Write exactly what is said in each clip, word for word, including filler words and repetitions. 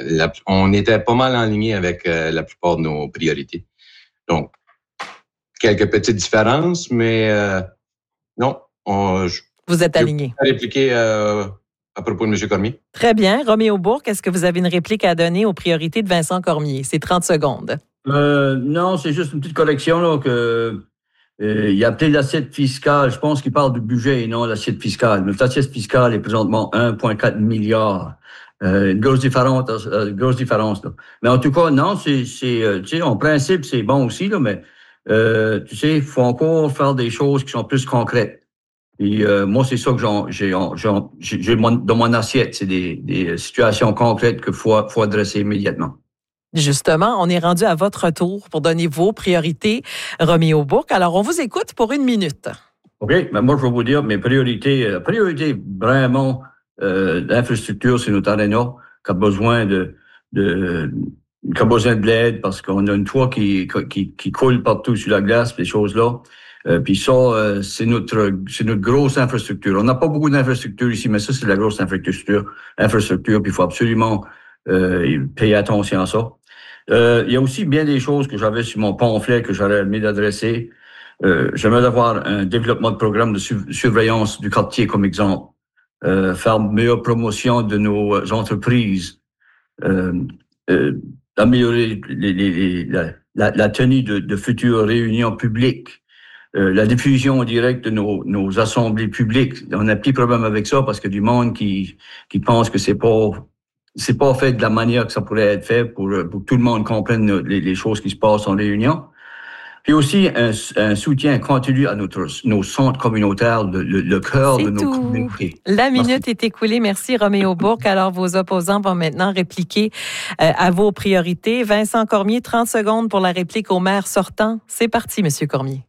la, on était pas mal en ligne avec euh, la plupart de nos priorités. Donc, quelques petites différences, mais euh, non. On, je, Vous êtes aligné. Je vais répliquer euh, à propos de M. Cormier. Très bien. Roméo Bourque, est-ce que vous avez une réplique à donner aux priorités de Vincent Cormier? C'est trente secondes. Euh, non, c'est juste une petite correction, là, que euh, il y a peut-être l'assiette fiscale. Je pense qu'il parle du budget et non l'assiette fiscale. Notre assiette fiscale est présentement un virgule quatre milliard. Euh, une grosse différence, euh, une grosse différence, là. Mais en tout cas, non, c'est, c'est, euh, tu sais, en principe, c'est bon aussi, là, mais, euh, tu sais, il faut encore faire des choses qui sont plus concrètes. Et euh, moi, c'est ça que j'en, j'ai, j'en, j'ai mon, dans mon assiette, c'est des, des situations concrètes qu'il faut, faut adresser immédiatement. Justement, on est rendu à votre tour pour donner vos priorités, Roméo Bourque. Alors, on vous écoute pour une minute. OK. Ben moi, je vais vous dire mes priorités. La priorité, vraiment, euh, l'infrastructure, c'est notre aréna qui a besoin de, de, qui a besoin de l'aide parce qu'on a une toit qui, qui, qui coule partout sur la glace, ces choses-là. Euh, puis ça, euh, c'est notre, c'est notre grosse infrastructure. On n'a pas beaucoup d'infrastructures ici, mais ça, c'est la grosse infrastructure. Infrastructure, puis il faut absolument euh, payer attention à ça. Euh, il y a aussi bien des choses que j'avais sur mon pamphlet que j'aurais aimé d'adresser. Euh, j'aimerais avoir un développement de programme de su- surveillance du quartier comme exemple. Euh, faire une meilleure promotion de nos entreprises. Euh, euh, améliorer les, les, les, la, la, la tenue de, de futures réunions publiques. Euh, la diffusion directe de nos, nos assemblées publiques. On a un petit problème avec ça parce qu'il y a du monde qui, qui pense que c'est pas, c'est pas fait de la manière que ça pourrait être fait pour, pour que tout le monde comprenne les, les choses qui se passent en réunion. Puis aussi un, un soutien continu à notre, nos centres communautaires, le, le, le cœur c'est de nos tout. communautés. La minute Merci. est écoulée. Merci, Roméo Bourque. Alors, vos opposants vont maintenant répliquer euh, à vos priorités. Vincent Cormier, trente secondes pour la réplique au maire sortant. C'est parti, Monsieur Cormier.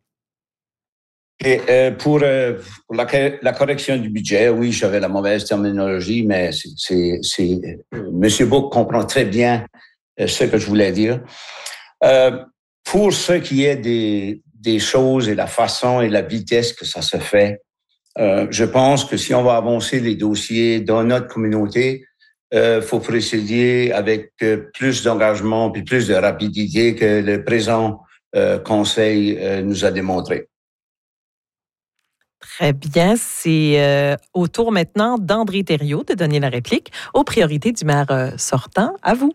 Et, euh, pour, euh, pour la, la correction du budget, oui, j'avais la mauvaise terminologie, mais c'est, c'est, c'est euh, M. Bourque comprend très bien euh, ce que je voulais dire. Euh, pour ce qui est des, des choses et la façon et la vitesse que ça se fait, euh, je pense que si on va avancer les dossiers dans notre communauté, il euh, faut procéder avec euh, plus d'engagement puis plus de rapidité que le présent euh, conseil euh, nous a démontré. Très bien. C'est euh, au tour maintenant d'André Thériault de donner la réplique aux priorités du maire euh, sortant. À vous.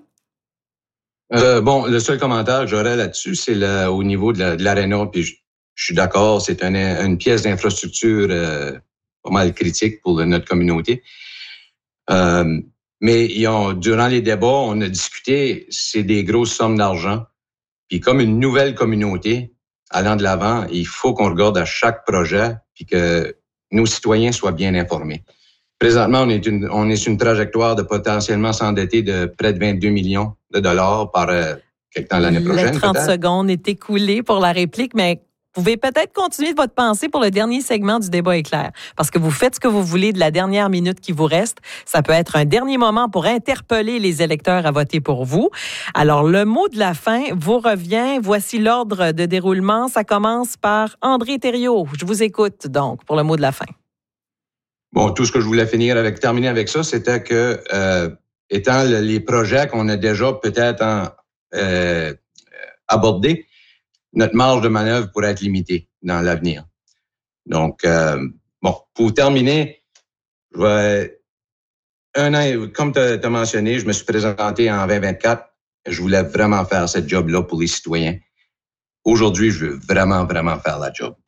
Euh, bon, le seul commentaire que j'aurais là-dessus, c'est le, au niveau de, la, de l'aréna. Puis je, je suis d'accord, c'est une, une pièce d'infrastructure euh, pas mal critique pour notre communauté. Euh, mais ils ont, durant les débats, on a discuté, c'est des grosses sommes d'argent. Puis comme une nouvelle communauté, allant de l'avant, il faut qu'on regarde à chaque projet puis que nos citoyens soient bien informés. Présentement, on est, une, on est sur une trajectoire de potentiellement s'endetter de près de vingt-deux millions de dollars par euh, quelque temps l'année prochaine. Les trente peut-être. secondes est écoulées pour la réplique, mais vous pouvez peut-être continuer votre pensée pour le dernier segment du débat éclair, parce que vous faites ce que vous voulez de la dernière minute qui vous reste. Ça peut être un dernier moment pour interpeller les électeurs à voter pour vous. Alors, le mot de la fin vous revient. Voici l'ordre de déroulement. Ça commence par André Thériault. Je vous écoute, donc, pour le mot de la fin. Bon, tout ce que je voulais finir avec, terminer avec ça, c'était que, euh, étant le, les projets qu'on a déjà peut-être en, euh, abordés, notre marge de manœuvre pourrait être limitée dans l'avenir. Donc, euh, bon, pour terminer, je vais, un an, comme tu as mentionné, je me suis présenté en vingt vingt-quatre. Je voulais vraiment faire cette job-là pour les citoyens. Aujourd'hui, je veux vraiment, vraiment faire la job.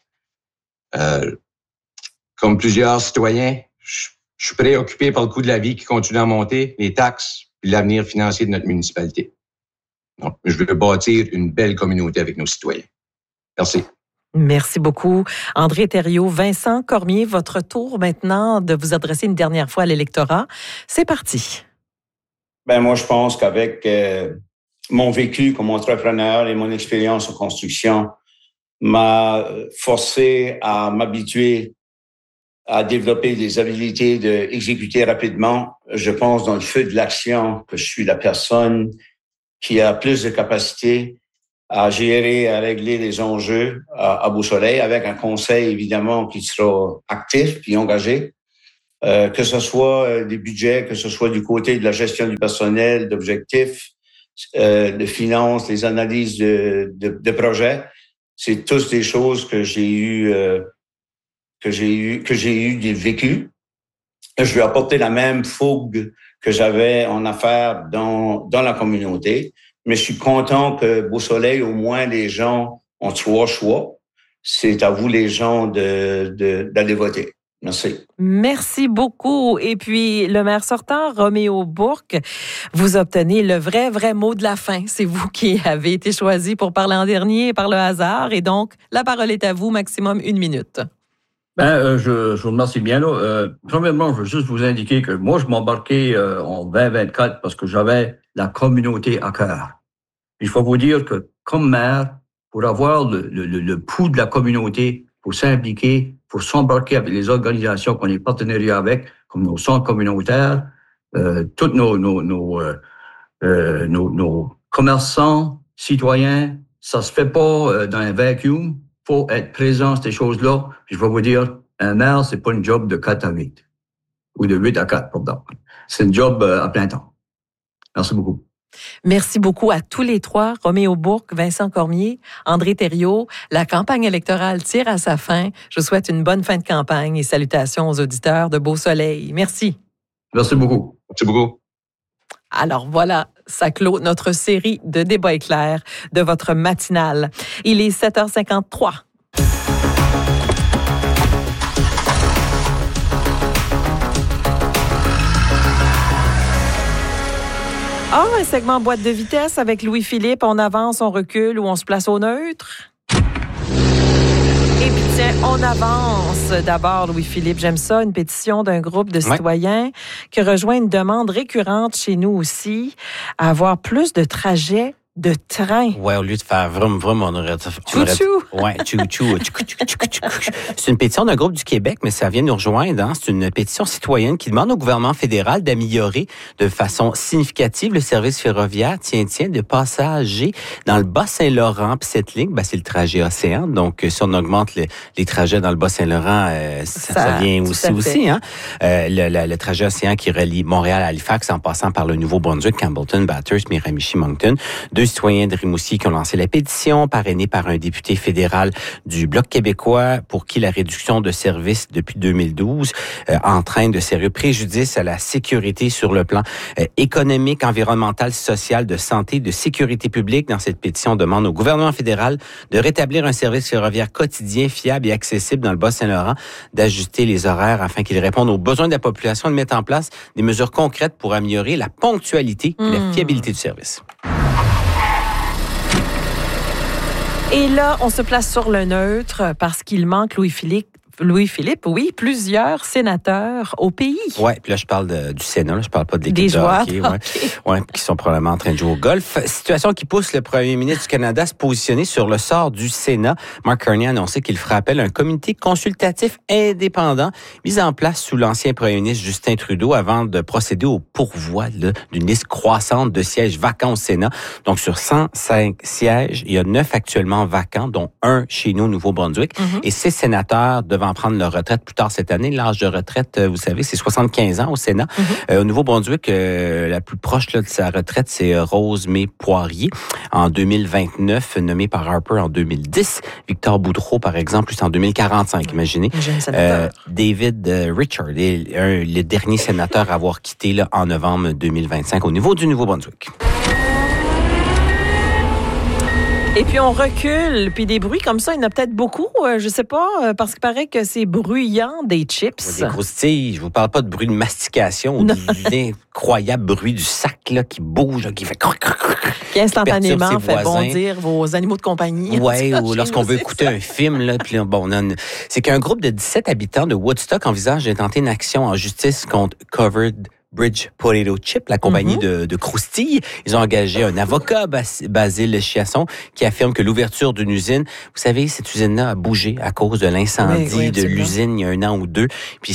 Euh, comme plusieurs citoyens, je, je suis préoccupé par le coût de la vie qui continue à monter, les taxes, puis l'avenir financier de notre municipalité. Donc, je veux bâtir une belle communauté avec nos citoyens. Merci. Merci beaucoup, André Thériault. Vincent Cormier, votre tour maintenant de vous adresser une dernière fois à l'électorat. C'est parti. Ben moi, je pense qu'avec euh, mon vécu comme entrepreneur et mon expérience en construction m'a forcé à m'habituer à développer des habiletés d'exécuter rapidement. Je pense dans le feu de l'action que je suis la personne qui a plus de capacité à gérer, à régler les enjeux à, à Beau-Soleil, avec un conseil évidemment qui sera actif puis engagé. euh, que ce soit des budgets, que ce soit du côté de la gestion du personnel, d'objectifs, euh, de finances, les analyses de, de, de projets. C'est tous des choses que j'ai eu, euh, que j'ai eu, que j'ai eu des vécus. Je lui ai apporté la même fougue que j'avais en affaires dans, dans la communauté. Mais je suis content que Beau Soleil, au moins, les gens ont trois choix. C'est à vous, les gens, de, de, d'aller voter. Merci. Merci beaucoup. Et puis, le maire sortant, Roméo Bourque, vous obtenez le vrai, vrai mot de la fin. C'est vous qui avez été choisi pour parler en dernier par le hasard. Et donc, la parole est à vous, maximum une minute. Ben, euh, je, je vous remercie bien. Là. Euh, premièrement, je veux juste vous indiquer que moi, je m'embarquais euh, en vingt vingt-quatre parce que j'avais la communauté à cœur. Il faut vous dire que, comme maire, pour avoir le, le, le pouls de la communauté, pour s'impliquer, pour s'embarquer avec les organisations qu'on est partenariat avec, comme nos centres communautaires, euh, tous nos, nos, nos, euh, euh, nos, nos commerçants, citoyens, ça se fait pas euh, dans un vacuum. Faut être présent à ces choses-là. Puis je vais vous dire, un maire, c'est pas une job de quatre à huit. Ou de huit à quatre, pardon. C'est une job euh, à plein temps. Merci beaucoup. Merci beaucoup à tous les trois, Roméo Bourque, Vincent Cormier, André Thériault. La campagne électorale tire à sa fin. Je vous souhaite une bonne fin de campagne et salutations aux auditeurs de Beau Soleil. Merci. Merci beaucoup. Merci beaucoup. Alors voilà, ça clôt notre série de débats éclairs de votre matinale. Il est sept heures cinquante-trois. Ah, un segment boîte de vitesse avec Louis-Philippe. On avance, on recule ou on se place au neutre? Eh bien, tiens, on avance. D'abord, Louis-Philippe, j'aime ça, une pétition d'un groupe de citoyens ouais. qui rejoint une demande récurrente chez nous aussi, à avoir plus de trajets de train. Ouais, au lieu de faire vroom vroom, on aurait... Chou chou. Ouais, chou chou. C'est une pétition d'un groupe du Québec, mais ça vient nous rejoindre. Hein? C'est une pétition citoyenne qui demande au gouvernement fédéral d'améliorer de façon significative le service ferroviaire, tiens, tiens, de passagers dans le Bas-Saint-Laurent. Puis cette ligne, ben, c'est le trajet océan. Donc, si on augmente les, les trajets dans le Bas-Saint-Laurent, euh, ça, ça, ça vient aussi, aussi. Hein? Euh, le, le, le trajet océan qui relie Montréal à Halifax en passant par le Nouveau-Brunswick, Campbellton, Bathurst, Miramichi, Moncton. Deux citoyens de Rimouski qui ont lancé la pétition, parrainée par un député fédéral du Bloc québécois, pour qui la réduction de services depuis deux mille douze euh, entraîne de sérieux préjudices à la sécurité sur le plan euh, économique, environnemental, social, de santé, de sécurité publique. Dans cette pétition, on demande au gouvernement fédéral de rétablir un service ferroviaire quotidien, fiable et accessible dans le Bas-Saint-Laurent, d'ajuster les horaires afin qu'ils répondent aux besoins de la population, de mettre en place des mesures concrètes pour améliorer la ponctualité et mmh. la fiabilité du service. Et là, on se place sur le neutre parce qu'il manque Louis-Philippe. Louis-Philippe, oui, plusieurs sénateurs au pays. Oui, puis là, je parle de, du Sénat, là, je parle pas de l'équipe des joueurs, de hockey, ouais, ouais, qui sont probablement en train de jouer au golf. Situation qui pousse le premier ministre du Canada à se positionner sur le sort du Sénat. Mark Carney a annoncé qu'il ferait appel à un comité consultatif indépendant mis en place sous l'ancien premier ministre Justin Trudeau avant de procéder au pourvoi là, d'une liste croissante de sièges vacants au Sénat. Donc, sur cent cinq sièges, il y a neuf actuellement vacants, dont un chez nous au Nouveau-Brunswick, mm-hmm. et six sénateurs devant prendre leur retraite plus tard cette année. L'âge de retraite, vous savez, c'est soixante-quinze ans au Sénat. Mm-hmm. Euh, au Nouveau-Brunswick, euh, la plus proche là, de sa retraite, c'est Rose May Poirier, en deux mille vingt-neuf, nommée par Harper en deux mille dix. Victor Boudreau, par exemple, c'est en deux mille quarante-cinq, imaginez. Euh, David Richard est un, le dernier sénateur à avoir quitté là, en novembre deux mille vingt-cinq au niveau du Nouveau-Brunswick. Et puis on recule, puis des bruits comme ça, il y en a peut-être beaucoup, euh, je sais pas, euh, parce qu'il paraît que c'est bruyant des chips. Des croustilles, je vous parle pas de bruit de mastication, ou d'incroyable bruit du sac là, qui bouge, là, qui fait... Qui instantanément qui fait bondir vos animaux de compagnie. Oui, ou lorsqu'on veut écouter ça. un film, là, puis bon, on a une... c'est qu'un groupe de dix-sept habitants de Woodstock envisage de tenter une action en justice contre Covered Bridge Potato Chip, la compagnie mm-hmm. de, de croustilles. Ils ont engagé un avocat, Bas- Basile Chiasson, qui affirme que l'ouverture d'une usine, vous savez, cette usine-là a bougé à cause de l'incendie oui, oui, de l'usine il y a un an ou deux. Puis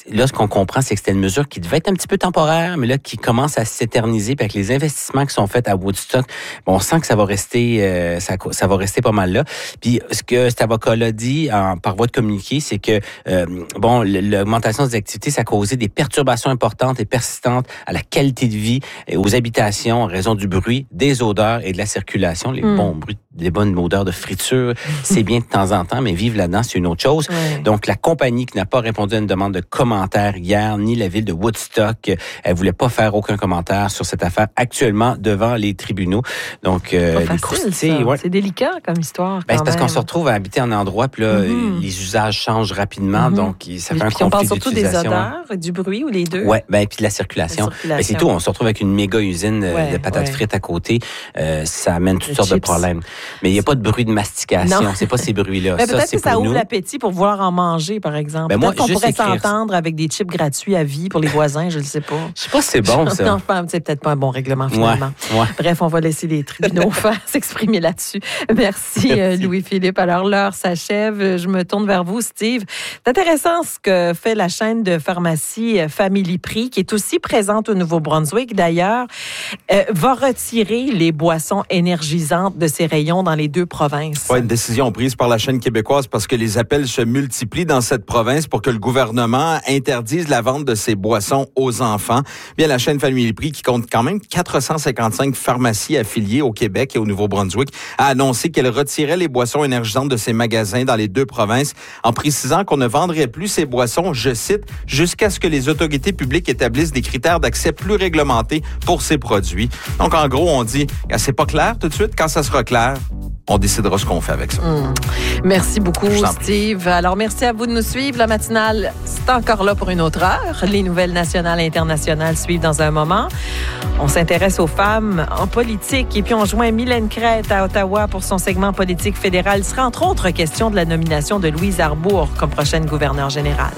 là, ce qu'on comprend, c'est que c'était une mesure qui devait être un petit peu temporaire, mais là, qui commence à s'éterniser. Puis avec les investissements qui sont faits à Woodstock, bon, on sent que ça va rester, euh, ça, ça va rester pas mal là. Puis ce que cet avocat-là dit en, par voie de communiqué, c'est que euh, bon, l'augmentation des activités, ça a causé des perturbations importantes et persistantes à la qualité de vie et aux habitations en raison du bruit, des odeurs et de la circulation. Les mm. bons bruits, les bonnes odeurs de friture, c'est bien de temps en temps, mais vivre là-dedans, c'est une autre chose. Ouais. Donc, la compagnie qui n'a pas répondu à une demande de commentaire hier, ni la ville de Woodstock, elle voulait pas faire aucun commentaire sur cette affaire actuellement devant les tribunaux. Donc, euh, pas facile, ça. Ouais. C'est délicat comme histoire. Ben, c'est parce qu'on se retrouve à habiter en endroit, puis là, mm-hmm. les usages changent rapidement, mm-hmm. donc ça fait un conflit d'utilisation. On parle surtout des odeurs, du bruit ou les deux? Oui, ben, puis de la circulation. La circulation. Ben, c'est tout, on se retrouve avec une méga usine ouais, de patates ouais. frites à côté. Euh, ça amène toutes le sortes chips. de problèmes. Mais il n'y a pas de bruit de mastication, non. c'est pas ces bruits-là. Mais ça, peut-être c'est que ça pour ouvre nous. l'appétit pour vouloir en manger, par exemple. Ben, peut-être moi, qu'on pourrait écrire... s'entendre avec des chips gratuits à vie pour les voisins, je ne sais pas. Je sais pas si c'est bon, ça. Non, c'est peut-être pas un bon règlement, finalement. Ouais, ouais. Bref, on va laisser les tribunaux faire s'exprimer là-dessus. Merci, Merci. Louis-Philippe. Alors, l'heure s'achève. Je me tourne vers vous, Steve. C'est intéressant ce que fait la chaîne de pharmacie Family Prix, qui est aussi présente au Nouveau-Brunswick, d'ailleurs, euh, va retirer les boissons énergisantes de ses rayons dans les deux provinces. Oui, une décision prise par la chaîne québécoise parce que les appels se multiplient dans cette province pour que le gouvernement interdise la vente de ces boissons aux enfants. Bien, la chaîne Family Prix, qui compte quand même quatre cent cinquante-cinq pharmacies affiliées au Québec et au Nouveau-Brunswick, a annoncé qu'elle retirait les boissons énergisantes de ses magasins dans les deux provinces en précisant qu'on ne vendrait plus ces boissons, je cite, jusqu'à ce que les autorités publiques établissent des critères d'accès plus réglementés pour ces produits. Donc, en gros, on dit, c'est pas clair tout de suite. Quand ça sera clair, on décidera ce qu'on fait avec ça. Mmh. Merci beaucoup, Steve. Alors, merci à vous de nous suivre. La matinale, c'est encore là pour une autre heure. Les nouvelles nationales et internationales suivent dans un moment. On s'intéresse aux femmes en politique. Et puis, on joint Mylène Crête à Ottawa pour son segment politique fédéral. Il sera entre autres question de la nomination de Louise Arbour comme prochaine gouverneure générale.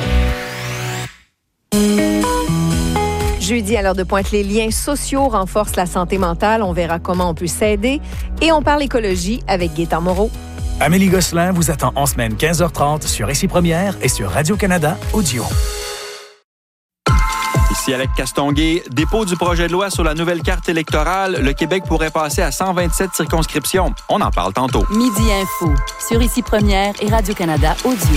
Jeudi, à l'heure de pointe, les liens sociaux renforcent la santé mentale. On verra comment on peut s'aider. Et on parle écologie avec Gaétan Moreau. Amélie Gosselin vous attend en semaine quinze heures trente sur Ici Première et sur Radio-Canada Audio. Ici Alec Castonguay, dépôt du projet de loi sur la nouvelle carte électorale, le Québec pourrait passer à cent vingt-sept circonscriptions. On en parle tantôt. Midi Info, sur Ici Première et Radio-Canada Audio.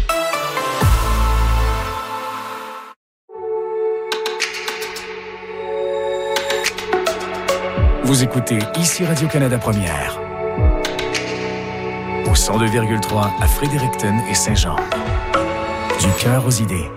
Vous écoutez Ici Radio-Canada Première. Au cent deux virgule trois à Fredericton et Saint-Jean. Du cœur aux idées.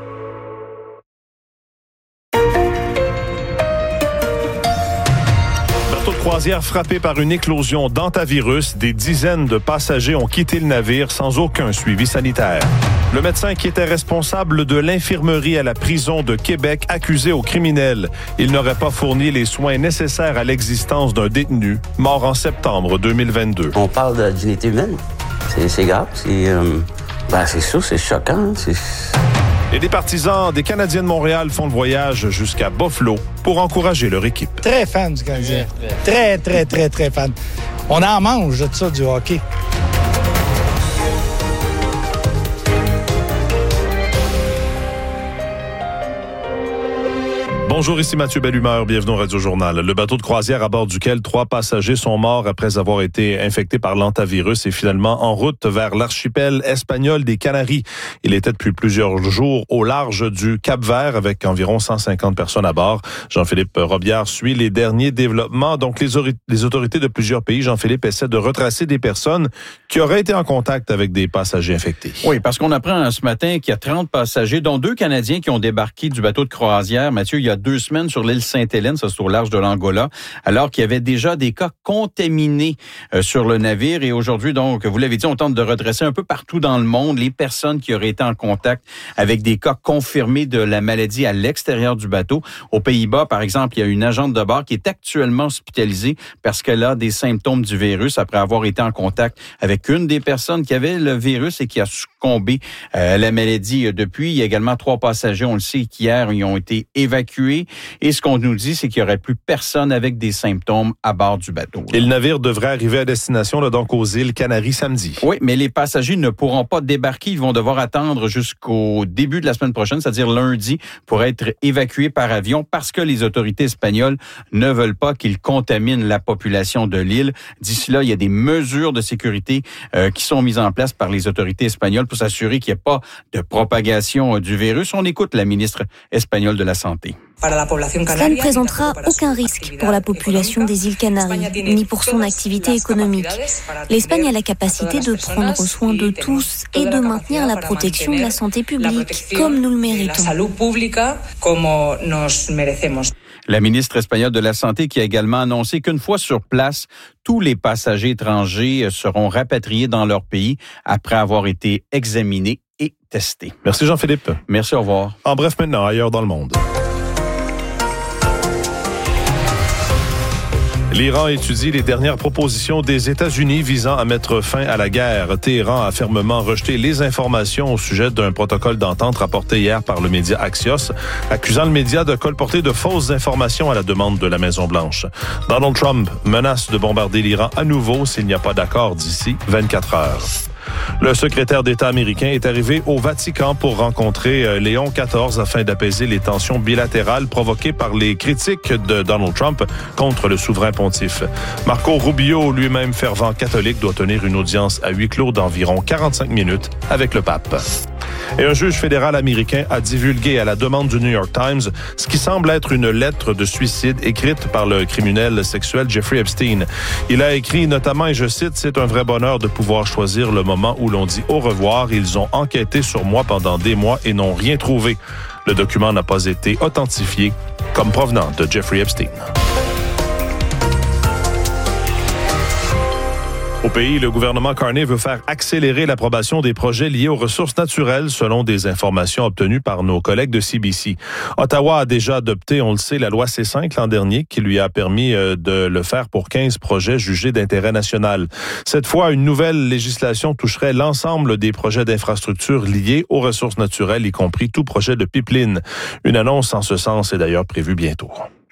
Bateau de croisière frappé par une éclosion d'hantavirus. Des dizaines de passagers ont quitté le navire sans aucun suivi sanitaire. Le médecin qui était responsable de l'infirmerie à la prison de Québec accusé au criminel. Il n'aurait pas fourni les soins nécessaires à l'existence d'un détenu mort en septembre deux mille vingt-deux. On parle de dignité humaine. C'est, c'est grave. C'est, euh, ben c'est sûr, c'est choquant. C'est... Et des partisans des Canadiens de Montréal font le voyage jusqu'à Buffalo pour encourager leur équipe. Très fan du Canadien. Très, très, très, très fan. On en mange de ça, du hockey. Bonjour, ici Mathieu Bellumeur, bienvenue au Radio-Journal. Le bateau de croisière à bord duquel trois passagers sont morts après avoir été infectés par l'hantavirus est finalement en route vers l'archipel espagnol des Canaries. Il était depuis plusieurs jours au large du Cap-Vert avec environ cent cinquante personnes à bord. Jean-Philippe Robillard suit les derniers développements. Donc, les, ori- les autorités de plusieurs pays, Jean-Philippe, essaient de retracer des personnes qui auraient été en contact avec des passagers infectés. Oui, parce qu'on apprend ce matin qu'il y a trente passagers, dont deux Canadiens qui ont débarqué du bateau de croisière. Mathieu, il y a deux semaines sur l'île Sainte-Hélène, ça c'est au large de l'Angola, alors qu'il y avait déjà des cas contaminés euh, sur le navire. Et aujourd'hui, donc, vous l'avez dit, on tente de redresser un peu partout dans le monde les personnes qui auraient été en contact avec des cas confirmés de la maladie à l'extérieur du bateau. Aux Pays-Bas, par exemple, il y a une agente de bord qui est actuellement hospitalisée parce qu'elle a des symptômes du virus après avoir été en contact avec une des personnes qui avait le virus et qui a succombé euh, à la maladie depuis. Il y a également trois passagers, on le sait, qui hier, ils ont été évacués évacués. Et ce qu'on nous dit, c'est qu'il n'y aurait plus personne avec des symptômes à bord du bateau. Et le navire devrait arriver à destination, là, donc aux îles Canaries samedi. Oui, mais les passagers ne pourront pas débarquer. Ils vont devoir attendre jusqu'au début de la semaine prochaine, c'est-à-dire lundi, pour être évacués par avion parce que les autorités espagnoles ne veulent pas qu'ils contaminent la population de l'île. D'ici là, il y a des mesures de sécurité euh, qui sont mises en place par les autorités espagnoles pour s'assurer qu'il n'y ait pas de propagation euh, du virus. On écoute la ministre espagnole de la Santé. Cela ne présentera aucun risque pour la population des îles Canaries, ni pour son activité économique. L'Espagne a la capacité de prendre soin de tous et de maintenir la protection de la santé publique, comme nous le méritons. La ministre espagnole de la Santé qui a également annoncé qu'une fois sur place, tous les passagers étrangers seront rapatriés dans leur pays après avoir été examinés et testés. Merci Jean-Philippe. Merci, au revoir. En bref, maintenant, ailleurs dans le monde. L'Iran étudie les dernières propositions des États-Unis visant à mettre fin à la guerre. Téhéran a fermement rejeté les informations au sujet d'un protocole d'entente rapporté hier par le média Axios, accusant le média de colporter de fausses informations à la demande de la Maison-Blanche. Donald Trump menace de bombarder l'Iran à nouveau s'il n'y a pas d'accord d'ici vingt-quatre heures. Le secrétaire d'État américain est arrivé au Vatican pour rencontrer Léon quatorze afin d'apaiser les tensions bilatérales provoquées par les critiques de Donald Trump contre le souverain pontife. Marco Rubio, lui-même fervent catholique, doit tenir une audience à huis clos d'environ quarante-cinq minutes avec le pape. Et un juge fédéral américain a divulgué à la demande du New York Times ce qui semble être une lettre de suicide écrite par le criminel sexuel Jeffrey Epstein. Il a écrit notamment, et je cite, « C'est un vrai bonheur de pouvoir choisir le moment où l'on dit au revoir. Ils ont enquêté sur moi pendant des mois et n'ont rien trouvé. » Le document n'a pas été authentifié comme provenant de Jeffrey Epstein. Au pays, le gouvernement Carney veut faire accélérer l'approbation des projets liés aux ressources naturelles, selon des informations obtenues par nos collègues de C B C. Ottawa a déjà adopté, on le sait, la loi C cinq l'an dernier, qui lui a permis de le faire pour quinze projets jugés d'intérêt national. Cette fois, une nouvelle législation toucherait l'ensemble des projets d'infrastructures liés aux ressources naturelles, y compris tout projet de pipeline. Une annonce en ce sens est d'ailleurs prévue bientôt.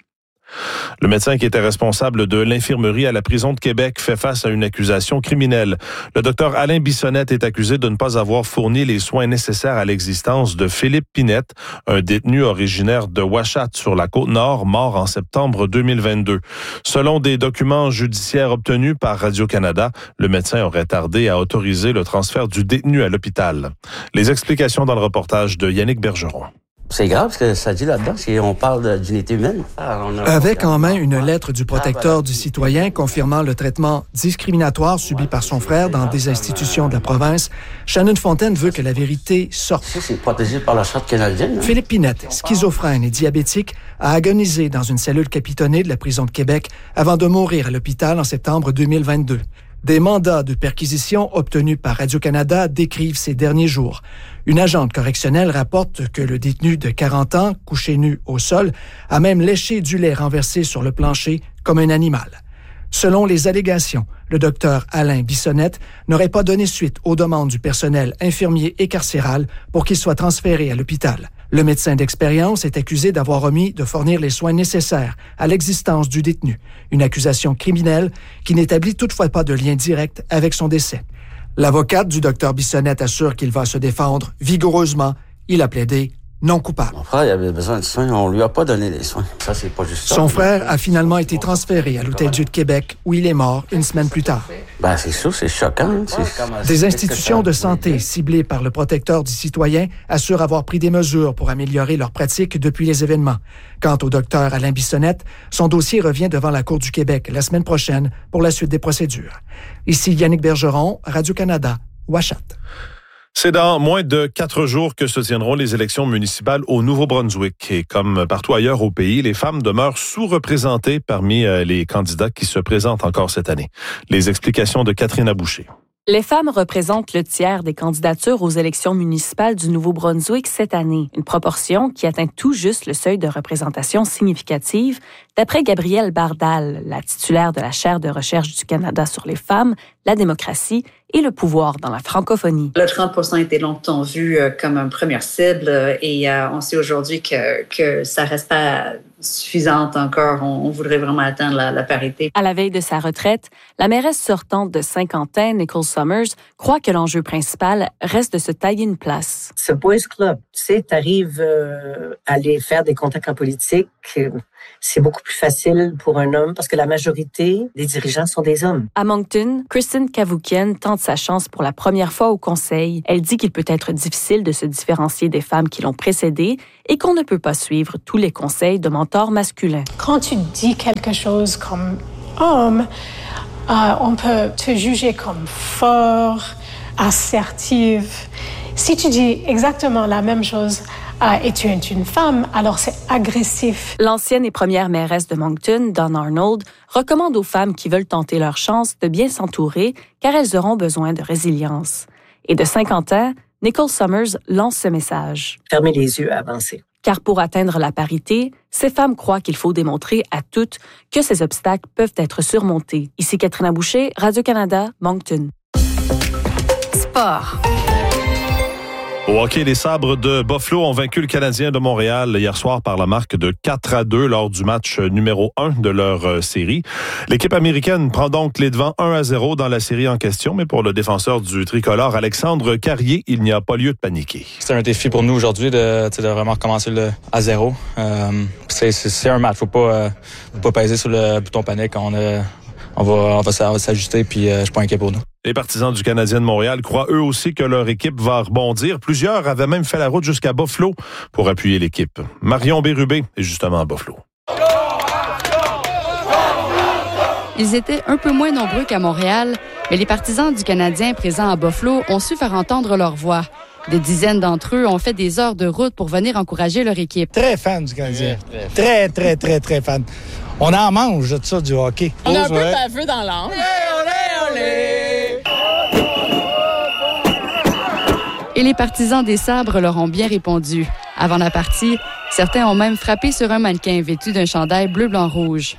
Le médecin qui était responsable de l'infirmerie à la prison de Québec fait face à une accusation criminelle. Le docteur Alain Bissonnette est accusé de ne pas avoir fourni les soins nécessaires à l'existence de Philippe Pinette, un détenu originaire de Ouachat sur la Côte-Nord, mort en septembre deux mille vingt-deux. Selon des documents judiciaires obtenus par Radio-Canada, le médecin aurait tardé à autoriser le transfert du détenu à l'hôpital. Les explications dans le reportage de Yannick Bergeron. C'est grave ce que ça dit là-dedans, si on parle de d'unité humaine. Ah, a... Avec en main une lettre du protecteur du citoyen confirmant le traitement discriminatoire subi par son frère dans des institutions de la province, Shannon Fontaine veut que la vérité sorte. C'est protégé par la Charte canadienne. Hein? Philippe Pinette, schizophrène et diabétique, a agonisé dans une cellule capitonnée de la prison de Québec avant de mourir à l'hôpital en septembre deux mille vingt-deux. Des mandats de perquisition obtenus par Radio-Canada décrivent ces derniers jours. Une agente correctionnelle rapporte que le détenu de quarante ans, couché nu au sol, a même léché du lait renversé sur le plancher comme un animal. Selon les allégations, le docteur Alain Bissonnette n'aurait pas donné suite aux demandes du personnel infirmier et carcéral pour qu'il soit transféré à l'hôpital. Le médecin d'expérience est accusé d'avoir omis de fournir les soins nécessaires à l'existence du détenu, une accusation criminelle qui n'établit toutefois pas de lien direct avec son décès. L'avocate du docteur Bissonnette assure qu'il va se défendre vigoureusement. Il a plaidé non coupable. Mon frère, il avait besoin de soins. On lui a pas donné les soins. Ça, c'est pas juste ça. Son frère a finalement été transféré à l'Hôtel-Dieu de Québec, où il est mort une semaine plus tard. Ben, c'est sûr, c'est choquant. C'est... Des institutions de santé ciblées par le protecteur du citoyen assurent avoir pris des mesures pour améliorer leurs pratiques depuis les événements. Quant au docteur Alain Bissonnette, son dossier revient devant la Cour du Québec la semaine prochaine pour la suite des procédures. Ici Yannick Bergeron, Radio-Canada, Ouachat. C'est dans moins de quatre jours que se tiendront les élections municipales au Nouveau-Brunswick. Et comme partout ailleurs au pays, les femmes demeurent sous-représentées parmi les candidats qui se présentent encore cette année. Les explications de Catherine Aboucher. Les femmes représentent le tiers des candidatures aux élections municipales du Nouveau-Brunswick cette année, une proportion qui atteint tout juste le seuil de représentation significative, d'après Gabrielle Bardal, la titulaire de la chaire de recherche du Canada sur les femmes, la démocratie et le pouvoir dans la francophonie. Le trente pour cent a été longtemps vu comme une première cible et euh, on sait aujourd'hui que, que ça reste pas suffisante encore. On, on voudrait vraiment atteindre la, la parité. À la veille de sa retraite, la mairesse sortante de Saint-Quentin, Nicole Summers, croit que l'enjeu principal reste de se tailler une place. Ce boys club, tu sais, t'arrives euh, à aller faire des contacts en politique, euh, c'est beaucoup plus facile pour un homme parce que la majorité des dirigeants sont des hommes. À Moncton, Kristen Cavoukian tente sa chance pour la première fois au conseil. Elle dit qu'il peut être difficile de se différencier des femmes qui l'ont précédée et qu'on ne peut pas suivre tous les conseils de mentors masculins. Quand tu dis quelque chose comme homme, euh, on peut te juger comme fort, assertive. Si tu dis exactement la même chose euh, et tu es une femme, alors c'est agressif. L'ancienne et première mairesse de Moncton, Dawn Arnold, recommande aux femmes qui veulent tenter leur chance de bien s'entourer car elles auront besoin de résilience. Et de cinquante ans, Nicole Summers lance ce message. Fermez les yeux, avancez. Car pour atteindre la parité, ces femmes croient qu'il faut démontrer à toutes que ces obstacles peuvent être surmontés. Ici Catherine Boucher, Radio-Canada, Moncton. Sport. Au hockey, les Sabres de Buffalo ont vaincu le Canadien de Montréal hier soir par la marque de quatre à deux lors du match numéro un de leur série. L'équipe américaine prend donc les devants un à zéro dans la série en question, mais pour le défenseur du tricolore, Alexandre Carrier, il n'y a pas lieu de paniquer. C'est un défi pour nous aujourd'hui de, de vraiment recommencer le à zéro. Euh, c'est, c'est, c'est un match, faut pas, euh, faut pas peser sur le bouton panique. On, a, on, va, on va s'ajuster, puis euh, je suis pas inquiet pour nous. Les partisans du Canadien de Montréal croient eux aussi que leur équipe va rebondir. Plusieurs avaient même fait la route jusqu'à Buffalo pour appuyer l'équipe. Marion Bérubé est justement à Buffalo. Ils étaient un peu moins nombreux qu'à Montréal, mais les partisans du Canadien présents à Buffalo ont su faire entendre leur voix. Des dizaines d'entre eux ont fait des heures de route pour venir encourager leur équipe. Très fan du Canadien. Très, très, très, très fan. On en mange de ça, du hockey. On a un peu baveux dans l'âme. Et les partisans des Sabres leur ont bien répondu. Avant la partie, certains ont même frappé sur un mannequin vêtu d'un chandail bleu-blanc-rouge.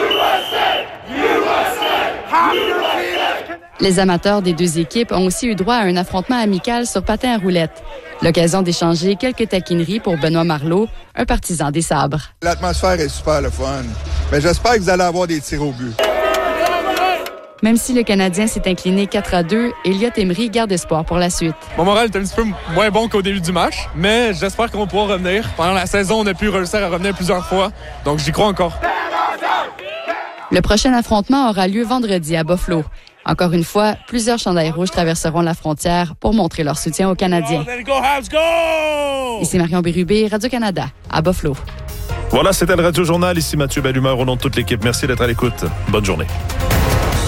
Les amateurs des deux équipes ont aussi eu droit à un affrontement amical sur patin à roulettes. L'occasion d'échanger quelques taquineries pour Benoît Marleau, un partisan des Sabres. L'atmosphère est super le fun, mais j'espère que vous allez avoir des tirs au but. Même si le Canadien s'est incliné quatre à deux, Elliott Emery garde espoir pour la suite. Mon moral est un petit peu moins bon qu'au début du match, mais j'espère qu'on pourra revenir. Pendant la saison, on a pu réussir à revenir plusieurs fois, donc j'y crois encore. Le prochain affrontement aura lieu vendredi à Buffalo. Encore une fois, plusieurs chandails rouges traverseront la frontière pour montrer leur soutien aux Canadiens. Ici Marion Bérubé, Radio-Canada, à Buffalo. Voilà, c'était le Radio-Journal. Ici Mathieu Bellumeur au nom de toute l'équipe. Merci d'être à l'écoute. Bonne journée.